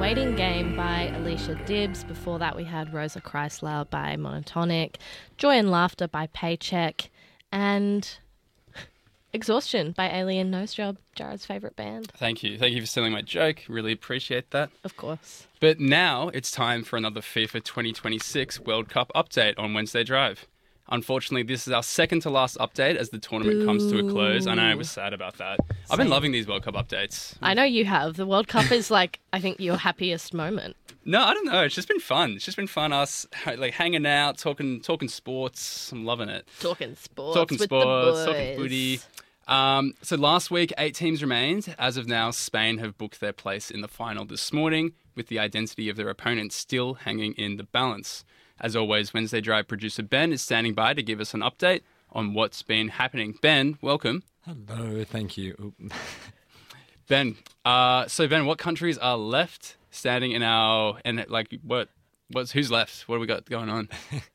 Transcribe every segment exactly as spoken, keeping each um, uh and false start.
Waiting Game by Alicia Dibbs. Before that, we had Rosa Chrysler by Monotonic, Joy and Laughter by Paycheck, and Exhaustion by Alien Nose Job, Jared's favourite band. Thank you. Thank you for stealing my joke. Really appreciate that. Of course. But now it's time for another FIFA twenty twenty-six World Cup update on Wednesday Drive. Unfortunately, this is our second to last update as the tournament Boo. comes to a close. I know I was sad about that. Same. I've been loving these World Cup updates. I know you have. The World Cup is like, I think, your happiest moment. No, I don't know. It's just been fun. It's just been fun us like hanging out, talking talking sports. I'm loving it. Talking sports. Talking with sports, the boys. talking footy. Um, so last week, eight teams remained. As of now, Spain have booked their place in the final this morning, with the identity of their opponent still hanging in the balance. As always, Wednesday Drive producer Ben is standing by to give us an update on what's been happening. Ben, welcome. Hello, thank you. Ben, uh, so Ben, what countries are left standing in our, and like, what, what's, who's left? What have we got going on?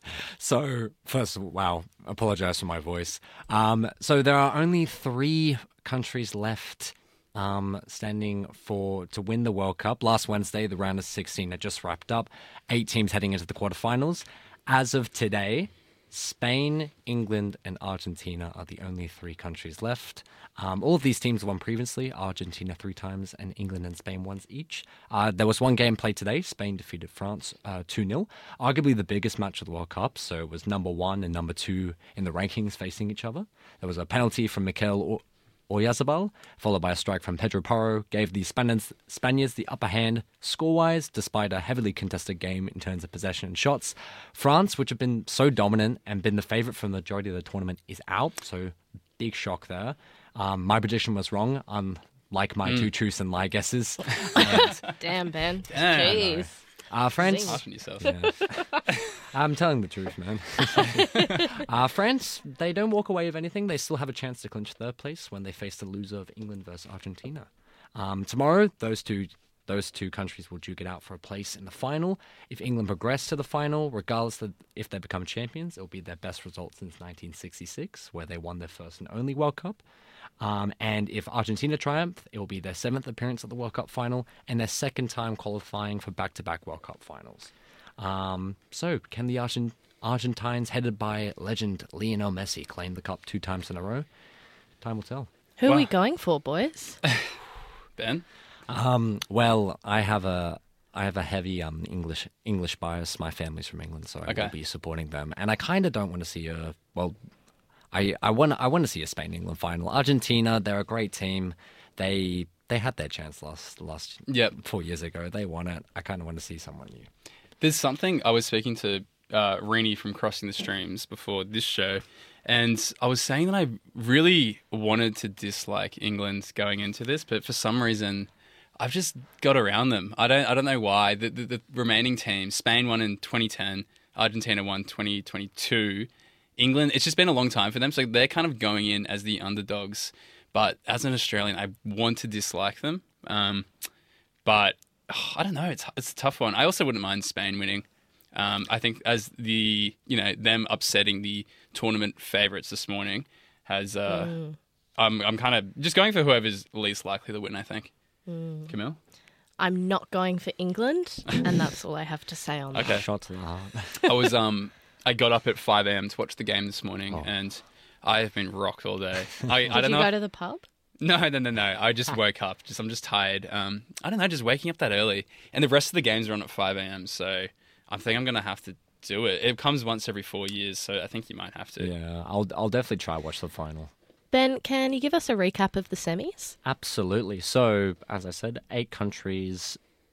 So, first, wow, apologize for my voice. Um, so there are only three countries left Um, standing for to win the World Cup. Last Wednesday, the round of sixteen had just wrapped up. Eight teams heading into the quarterfinals. As of today, Spain, England, and Argentina are the only three countries left. Um, all of these teams won previously. Argentina three times, and England and Spain once each. Uh, there was one game played today. Spain defeated France uh, two nil. Arguably the biggest match of the World Cup. So it was number one and number two in the rankings facing each other. There was a penalty from Mikel Oyarzabal, followed by a strike from Pedro Porro, gave the Spaniards, Spaniards the upper hand score-wise, despite a heavily contested game in terms of possession and shots. France, which have been so dominant and been the favourite for the majority of the tournament, is out, so big shock there. Um, my prediction was wrong, unlike my mm. two truths and lie guesses. And, Damn, Ben. Damn. Jeez. Uh, France, yeah. I'm telling the truth, man. uh, France, they don't walk away with anything. They still have a chance to clinch third place when they face the loser of England versus Argentina. Um, tomorrow, those two those two countries will duke it out for a place in the final. If England progress to the final, regardless of if they become champions, it will be their best result since nineteen sixty-six, where they won their first and only World Cup. Um, and if Argentina triumph, it will be their seventh appearance at the World Cup final and their second time qualifying for back-to-back World Cup finals. Um, so, can the Argent- Argentines, headed by legend Lionel Messi, claim the cup two times in a row? Time will tell. Who wow. are we going for, boys? Ben? Um, well, I have a I have a heavy um, English English bias. My family's from England, so I okay. will be supporting them. And I kind of don't want to see a well. I, I want I want to see a Spain-England final. Argentina, they're a great team. They they had their chance last last yep. four years ago. They won it. I kind of want to see someone new. There's something, I was speaking to uh, Rennie from Crossing the Streams before this show, and I was saying that I really wanted to dislike England going into this, but for some reason, I've just got around them. I don't I don't know why. The, the, the remaining teams, Spain won in twenty ten, Argentina won twenty twenty-two. England, it's just been a long time for them, so they're kind of going in as the underdogs. But as an Australian, I want to dislike them. Um, but oh, I don't know, it's it's a tough one. I also wouldn't mind Spain winning. Um, I think as the, you know, them upsetting the tournament favourites this morning has, uh, mm. I'm I'm kind of just going for whoever's least likely to win, I think. Mm. Camille? I'm not going for England, and that's all I have to say on okay. that. Shot to the heart. I was um. I got up at five a.m. to watch the game this morning, oh. and I have been rocked all day. I, Did I don't you know. go to the pub? No, no, no, no. I just woke up. Just I'm just tired. Um, I don't know, just waking up that early. And the rest of the games are on at five a.m., so I think I'm going to have to do it. It comes once every four years, so I think you might have to. Yeah, I'll I'll definitely try to watch the final. Ben, can you give us a recap of the semis? Absolutely. So, as I said, eight countries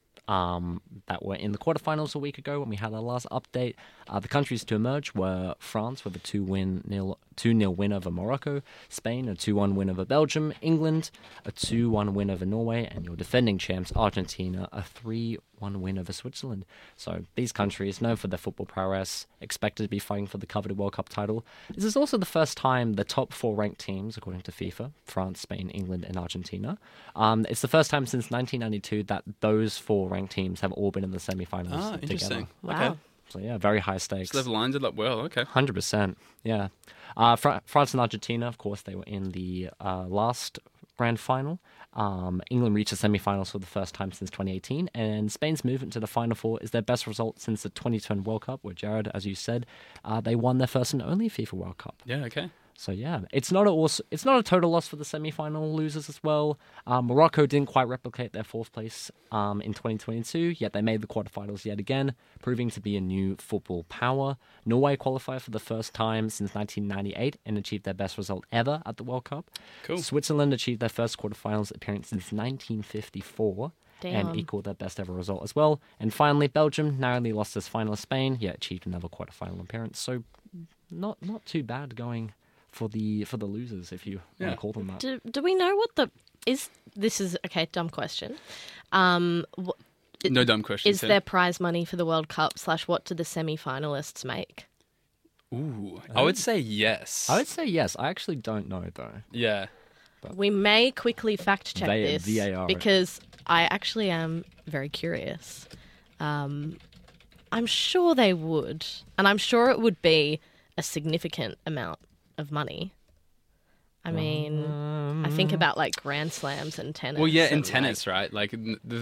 Um, that were in the quarterfinals a week ago when we had our last update. Uh, the countries to emerge were France with a two win nil two nil win over Morocco, Spain a two one win over Belgium, England a two one win over Norway, and your defending champs Argentina a three one win over Switzerland. So these countries, known for their football prowess, expected to be fighting for the coveted World Cup title. This is also the first time the top four ranked teams, according to FIFA, France, Spain, England, and Argentina. Um, it's the first time since nineteen ninety-two that those four ranked teams have all been in the semi-finals Ah, together. interesting. Wow. Okay. So yeah, very high stakes. So they've lined it up well. Okay. one hundred percent, yeah. Uh, Fr- France and Argentina, of course, they were in the uh, last grand final. Um, England reached the semi-finals for the first time since twenty eighteen, and Spain's movement to the Final Four is their best result since the twenty ten World Cup, where Jared, as you said, uh, they won their first and only FIFA World Cup. Yeah, okay. So yeah, it's not a also, it's not a total loss for the semi-final losers as well. Um, Morocco didn't quite replicate their fourth place um, in twenty twenty-two, yet they made the quarterfinals yet again, proving to be a new football power. Norway qualified for the first time since nineteen ninety-eight and achieved their best result ever at the World Cup. Cool. Switzerland achieved their first quarterfinals appearance since nineteen fifty-four. Damn. And equaled their best ever result as well. And finally, Belgium narrowly lost as final to Spain, yet achieved another quarterfinal appearance. So not not too bad going for the for the losers, if you Yeah. want to call them that. Do, do we know what the is? This is okay. Dumb question. Um, wh- No dumb questions. is here. there prize money for the World Cup? Slash, what do the semi-finalists make? Ooh, I would say yes. I would say yes. I actually don't know though. Yeah. We may quickly fact check They- this V A R it. because I actually am very curious. Um, I'm sure they would, and I'm sure it would be a significant amount of money. I mean, I think about like Grand Slams and tennis. Well, yeah, in and, like, tennis, right? Like n- the